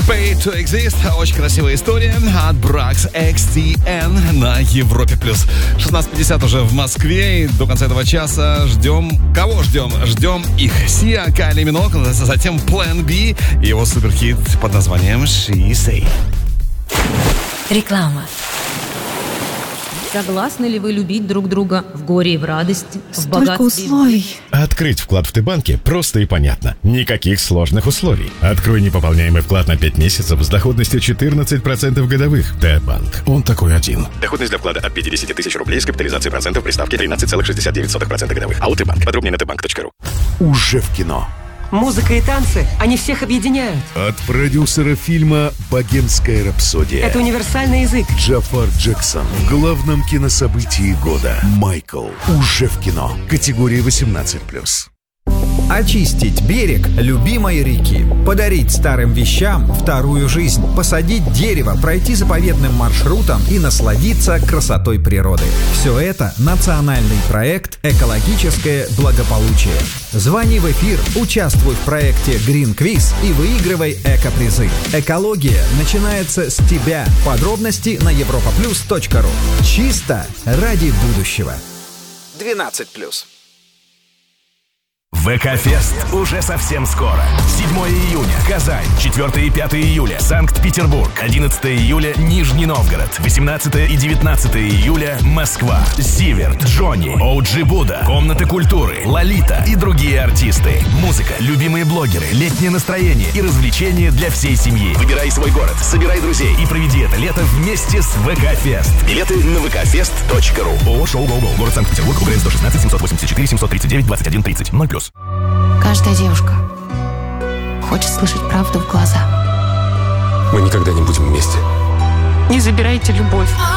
Pay to Exist. Очень красивая история от Brax XTN на Европе+. 16:50 уже в Москве. И до конца этого часа ждем... Кого ждем? Ждем их. Сиа, Кайли Минок, затем Plan B и его суперхит под названием She Say. Реклама. Согласны ли вы любить друг друга в горе и в радости, в богатстве? Условий. Открыть вклад в Т-банке просто и понятно. Никаких сложных условий. Открой неpoполняемый вклад на 5 месяцев с доходностью 14% годовых. Т-банк. Он такой один. Доходность для вклада от 50 тысяч рублей с капитализацией процентов при ставке 13,69% годовых. АО Т-банк. Подробнее на tbank.ru. Уже в кино. Музыка и танцы, они всех объединяют. От продюсера фильма «Богемская рапсодия» Это универсальный язык. Джафар Джексон в главном кинособытии года. Майкл. Уже в кино. Категория 18+. Очистить берег любимой реки, подарить старым вещам вторую жизнь, посадить дерево, пройти заповедным маршрутом и насладиться красотой природы. Все это национальный проект «Экологическое благополучие». Звони в эфир, участвуй в проекте Green Quiz и выигрывай эко-призы. Экология начинается с тебя. Подробности на europaplus.ru. Чисто ради будущего. 12+. ВК-фест уже совсем скоро. 7 июня – Казань, 4 и 5 июля – Санкт-Петербург, 11 июля – Нижний Новгород, 18 и 19 июля – Москва, Зиверт, Джонни, OG Будда, Комната культуры, Лолита и другие артисты. Музыка, любимые блогеры, летнее настроение и развлечения для всей семьи. Выбирай свой город, собирай друзей и проведи это лето вместе с ВК-фест. Билеты на vkfest.ru. ООО «Шоу Гоу-Гоу». Город Санкт-Петербург, УГРН 116 784 739 21 30 0+. Каждая девушка хочет слышать правду в глаза. Мы никогда не будем вместе. Не забирайте любовь.